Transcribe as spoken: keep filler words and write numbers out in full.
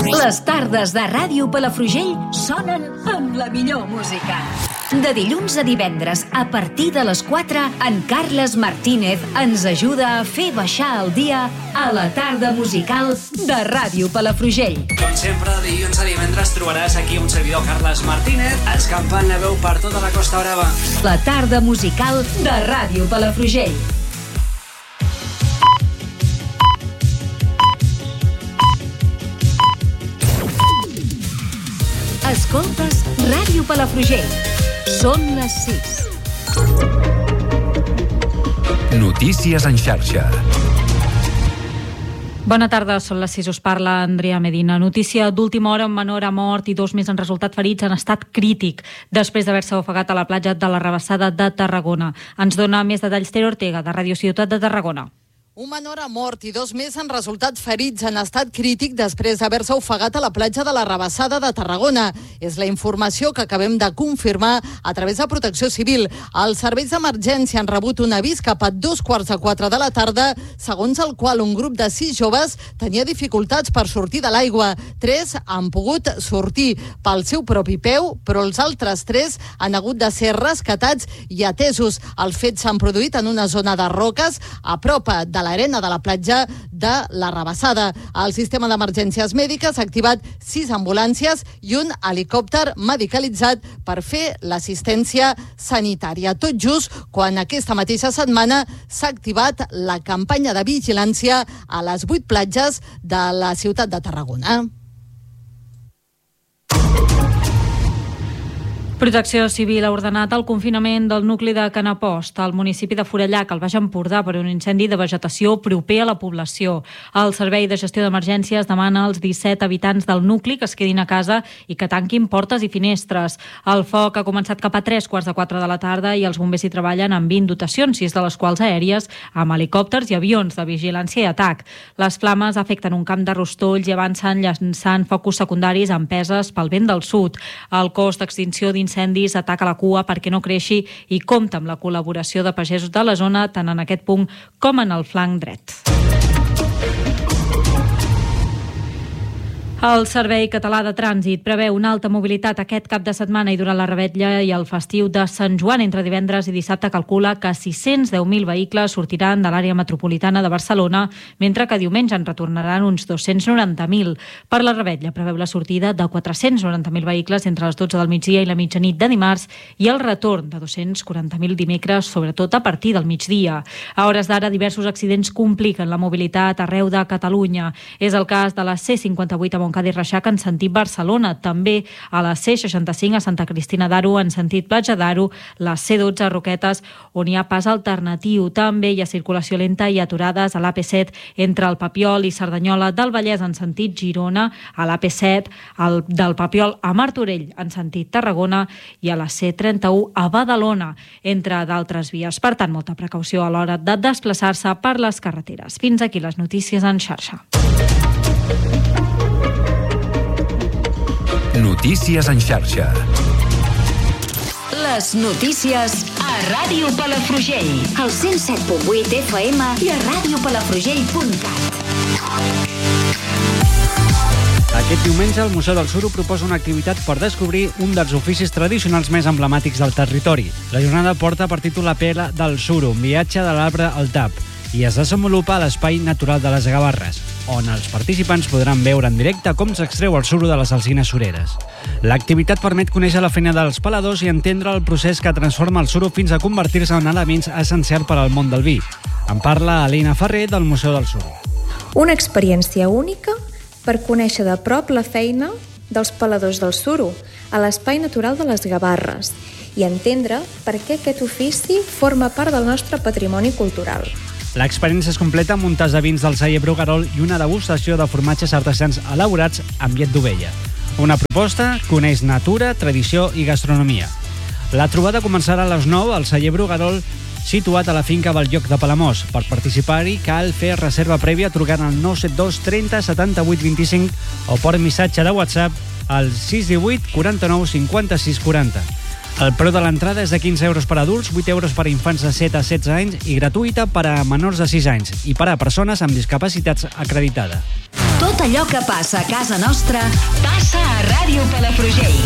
Les tardes de Ràdio Palafrugell sonen amb la millor música. De dilluns a divendres, a partir de les quatre, en Carles Martínez ens ajuda a fer baixar el dia a la tarda musical de Ràdio Palafrugell. Com sempre, de dilluns a divendres trobaràs aquí un servidor, Carles Martínez, escampant la veu per tota la Costa Brava. La tarda musical de Ràdio Palafrugell. Escoltes Ràdio Palafrugell. Són les sis. Notícies en xarxa. Bona tarda, són les sis, us parla Andrea Medina. Notícia d'última hora, un menor ha mort i dos més han resultat ferits en estat crític després d'haver-se ofegat a la platja de la Rabassada de Tarragona. Ens dona més detalls Ter Ortega, de Ràdio Ciutat de Tarragona. Un menor ha mort i dos més han resultat ferits en estat crític després d'haver-se ofegat a la platja de la Rabassada de Tarragona. És la informació que acabem de confirmar a través de Protecció Civil. Els serveis d'emergència han rebut un avís cap a dos quarts de quatre de la tarda, segons el qual un grup de sis joves tenia dificultats per sortir de l'aigua. Tres han pogut sortir pel seu propi peu, però els altres tres han hagut de ser rescatats i atesos. Els fets s'han produït en una zona de roques a prop de l'arena de la platja de la Rabassada. El sistema d'emergències mèdiques ha activat sis ambulàncies i un helicòpter medicalitzat per fer l'assistència sanitària. Tot just quan aquesta mateixa setmana s'ha activat la campanya de vigilància a les vuit platges de la ciutat de Tarragona. Protecció Civil ha ordenat el confinament del nucli de Canapost, al municipi de Forallac, al Baix Empordà, per un incendi de vegetació proper a la població. El Servei de Gestió d'Emergències demana als disset habitants del nucli que es quedin a casa i que tanquin portes i finestres. El foc ha començat cap a tres quarts de quatre de la tarda i els bombers hi treballen amb vint dotacions, sis de les quals aèries, amb helicòpters i avions de vigilància i atac. Les flames afecten un camp de rostolls i avancen llançant focus secundaris empeses pel vent del sud. El cos d'extinció d'incendis incendis ataca la cua perquè no creixi i compta amb la col·laboració de pagesos de la zona tant en aquest punt com en el flanc dret. El Servei Català de Trànsit preveu una alta mobilitat aquest cap de setmana i durant la revetlla i el festiu de Sant Joan. Entre divendres i dissabte calcula que sis-cents deu mil vehicles sortiran de l'àrea metropolitana de Barcelona, mentre que diumenge en retornaran uns dos-cents noranta mil. Per la revetlla preveu la sortida de quatre-cents noranta mil vehicles entre les dotze del migdia i la mitjanit de dimarts i el retorn de dos-cents quaranta mil dimecres, sobretot a partir del migdia. A hores d'ara, diversos accidents compliquen la mobilitat arreu de Catalunya. És el cas de la C cinquanta-vuit a Montcada i Reixac en sentit Barcelona, també a la C seixanta-cinc a Santa Cristina d'Aro en sentit Platja d'Aro, la C dotze a Roquetes, on hi ha pas alternatiu. També hi ha circulació lenta i aturades a l'A P set entre el Papiol i Cerdanyola del Vallès en sentit Girona, a l'A P set el, del Papiol a Martorell en sentit Tarragona i a la C trenta-u a Badalona, entre d'altres vies. Per tant, molta precaució a l'hora de desplaçar-se per les carreteres. Fins aquí les notícies en xarxa. Notícies en xarxa. Les notícies a Ràdio Palafrugell, al cent set punt vuit F M i a ràdio palafrugell punt cat. Aquest diumenge el Museu del Suro proposa una activitat per descobrir un dels oficis tradicionals més emblemàtics del territori. La jornada porta per títol La pela del suro, un viatge de l'arbre al tap, i es desenvolupa a l'Espai Natural de les Gavarres, on els participants podran veure en directe com s'extreu el suro de les alzines sureres. L'activitat permet conèixer la feina dels peladors i entendre el procés que transforma el suro fins a convertir-se en elements essencials per al món del vi. En parla Elena Ferrer, del Museu del Suro. Una experiència única per conèixer de prop la feina dels peladors del suro a l'Espai Natural de les Gavarres i entendre per què aquest ofici forma part del nostre patrimoni cultural. L'experiència es completa amb un tas de vins del celler Bruguerol i una degustació de formatges artesans elaborats amb llet d'ovella. Una proposta que uneix natura, tradició i gastronomia. La trobada començarà a les nou al celler Bruguerol, situat a la finca Valllloc de Palamós. Per participar-hi cal fer reserva prèvia trucant al nou set dos trenta setanta-vuit vint-i-cinc o per missatge de WhatsApp al sis un vuit quaranta-nou cinquanta-sis quaranta. El preu de l'entrada és de quinze euros per adults, vuit euros per a infants de set a setze anys i gratuïta per a menors de sis anys i per a persones amb discapacitats acreditada. Tot allò que passa a casa nostra passa a Ràdio Palafrugell.